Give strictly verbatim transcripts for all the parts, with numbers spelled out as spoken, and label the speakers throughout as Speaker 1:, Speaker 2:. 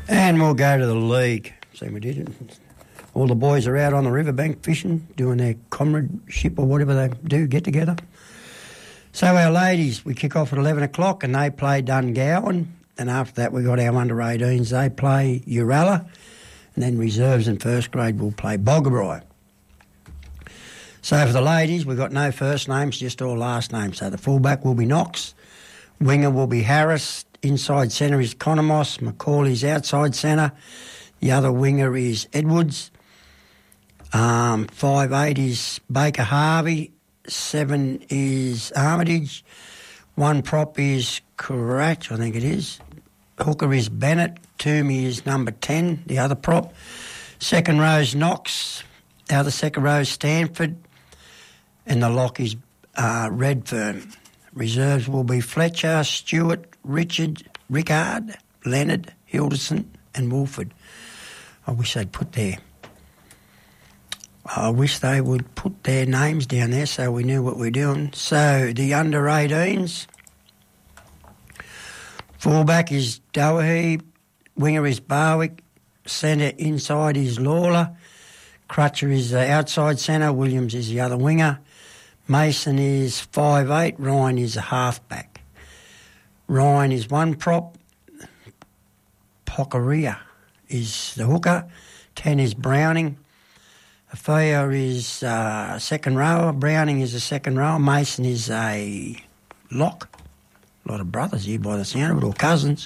Speaker 1: And we'll go to the league. See, we did it. All the boys are out on the riverbank fishing, doing their comradeship or whatever they do, get together. So our ladies, we kick off at eleven o'clock and they play Dungowan. And after that we got our under eighteens. They play Uralla. And then reserves and first grade will play Boggabri. So for the ladies, we've got no first names, just all last names. So the fullback will be Knox. Winger will be Harris. Inside centre is Conomos. Macaulay's outside centre. The other winger is Edwards. Um, five eight is Baker Harvey. Seven is Armitage. One prop is Cratch, I think it is. Hooker is Bennett. Toomey is number ten, the other prop. Second row is Knox. The other second row is Stanford. And the lock is uh, Redfern. Reserves will be Fletcher, Stewart, Richard, Rickard, Leonard, Hilderson and Wolford. I wish they'd put their... I wish they would put their names down there so we knew what we're doing. So the under eighteens, fullback is Doherty, winger is Barwick, centre inside is Lawler, Crutcher is the outside centre, Williams is the other winger, Mason is five eight, Ryan is a halfback. Ryan is one prop, Pocaria is the hooker, ten is Browning, Afeo is uh, second rower, Browning is a second rower, Mason is a lock. A lot of brothers here by the sound of it, or cousins.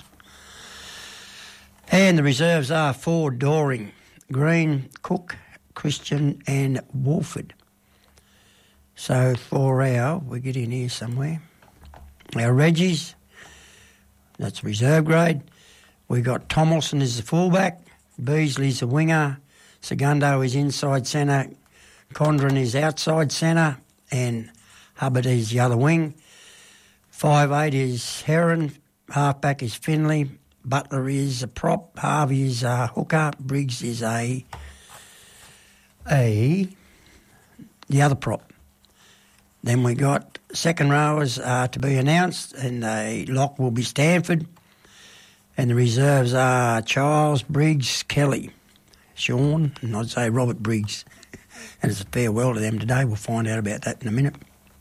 Speaker 1: And the reserves are Ford, Doring, Green, Cook, Christian and Wolford. So for our, we get in here somewhere, our Reggies, that's reserve grade. We got Tomlinson as the fullback, Beasley's the winger, Segundo is inside centre, Condren is outside centre, and Hubbard is the other wing. Five eight is Heron, halfback is Finley, Butler is a prop, Harvey is a hooker, Briggs is a, a the other prop. Then we got second rowers uh, to be announced, and the lock will be Stanford, and the reserves are Charles, Briggs, Kelly. Sean, and I'd say Robert Briggs. And it's a farewell to them today. We'll find out about that in a minute.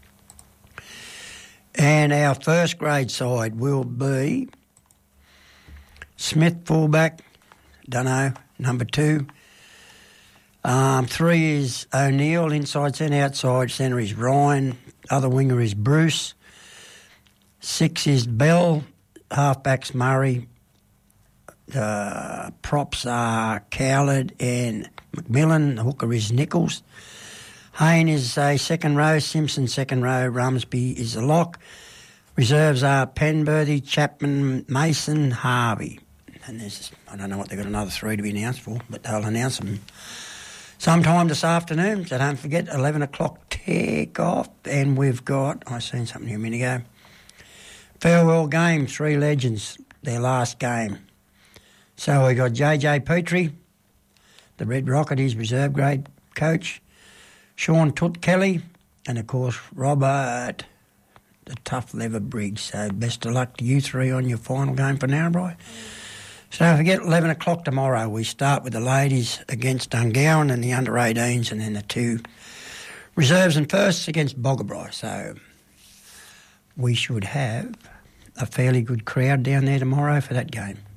Speaker 1: And our first grade side will be Smith fullback, dunno, number two. Um, three is O'Neill, inside centre, outside centre is Ryan, other winger is Bruce. Six is Bell, halfback's Murray. Uh, props are Cowlard and McMillan. The hooker is Nichols. Hayne is a second row. Simpson second row. Rumsby is a lock. Reserves are Penberthy, Chapman, Mason, Harvey. And there's, I don't know what they've got another three to be announced for, but they'll announce them sometime this afternoon. So don't forget, eleven o'clock take-off. And we've got, I seen something here a minute ago, farewell game, Three Legends, their last game. So we got J J Petrie, the Red Rocket, his reserve grade coach, Sean Toot Kelly, and of course Robert, the tough lever Briggs. So best of luck to you three on your final game for Narrabri. So don't forget, eleven o'clock tomorrow, we start with the ladies against Dungowan and the under eighteens, and then the two reserves and firsts against Boggabri. So we should have a fairly good crowd down there tomorrow for that game.